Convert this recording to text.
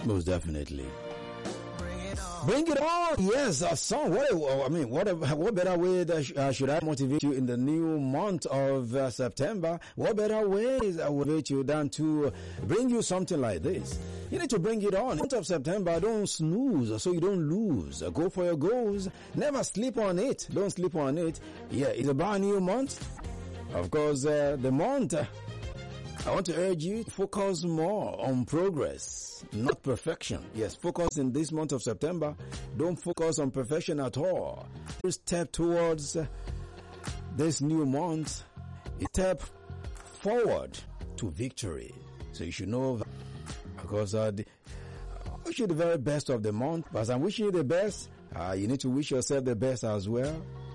Most definitely. Bring it on! Yes, a song. What better way that should I motivate you in the new month of September? What better ways I would motivate you than to bring you something like this? You need to bring it on. Month of September, don't snooze so you don't lose. Go for your goals. Never sleep on it. Don't sleep on it. Yeah, it's a brand new month. Of course, the month. I want to urge you to focus more on progress, not perfection. Yes, focus in this month of September. Don't focus on perfection at all. Step towards this new month. Step forward to victory. So you should know, because I wish you the very best of the month. But as I'm wishing you the best, you need to wish yourself the best as well.